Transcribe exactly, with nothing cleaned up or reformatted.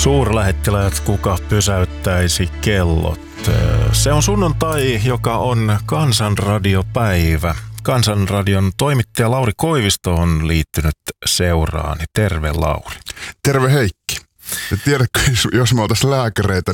Suurlähettiläät, kuka pysäyttäisi kellot. Se on sunnuntai, joka on Kansanradiopäivä. Kansanradion toimittaja Lauri Koivisto on liittynyt seuraani. Terve, Lauri. Terve, Heikki. Ja tiedätkö, jos me oltaisiin lääkäreitä,